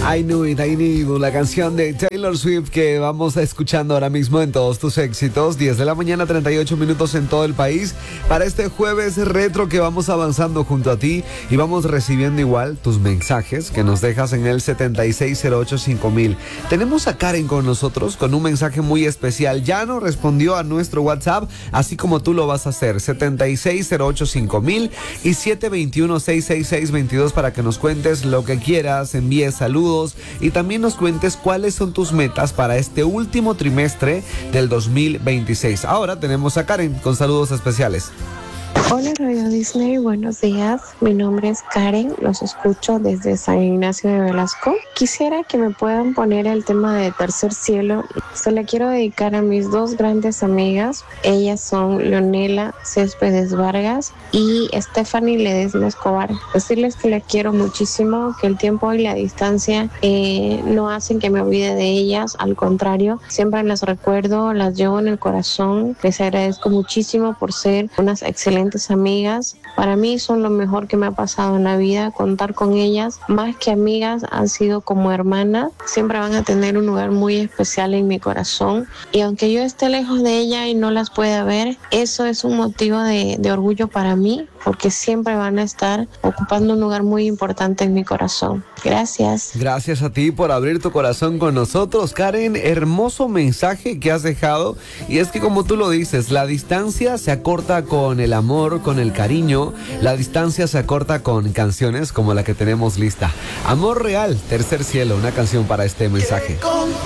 I Knew It, I Need You, la canción de Taylor Swift que vamos escuchando ahora mismo en todos tus éxitos. 10 de la mañana, 38 minutos en todo el país. Para este jueves retro que vamos avanzando junto a ti y vamos recibiendo igual tus mensajes que nos dejas en el 76085000. Tenemos a Karen con nosotros con un mensaje muy especial. Ya nos respondió a nuestro WhatsApp, así como tú lo vas a hacer. 76085000 y 721-666-22 para que nos cuentes lo que quieras, envíes saludos y también nos cuentes cuáles son tus metas para este último trimestre del 2026. Ahora tenemos a Karen con saludos especiales. Hola Radio Disney, buenos días. Mi nombre es Karen, los escucho desde San Ignacio de Velasco. Quisiera que me puedan poner el tema de Tercer Cielo. Se la quiero dedicar a mis dos grandes amigas. Ellas son Leonela Céspedes Vargas y Stephanie Ledesma Escobar. Decirles que les quiero muchísimo, que el tiempo y la distancia no hacen que me olvide de ellas. Al contrario, siempre las recuerdo, las llevo en el corazón. Les agradezco muchísimo por ser unas excelentes amigas. Para mí son lo mejor que me ha pasado en la vida. Contar con ellas, más que amigas, han sido como hermanas. Siempre van a tener un lugar muy especial en mi corazón. Y aunque yo esté lejos de ella y no las pueda ver, eso es un motivo de orgullo para mí, porque siempre van a estar ocupando un lugar muy importante en mi corazón. Gracias. Gracias a ti por abrir tu corazón con nosotros, Karen. Hermoso mensaje que has dejado. Y es que como tú lo dices, la distancia se acorta con el amor, con el cariño. La distancia se acorta con canciones como la que tenemos lista. Amor Real, Tercer Cielo, una canción para este mensaje.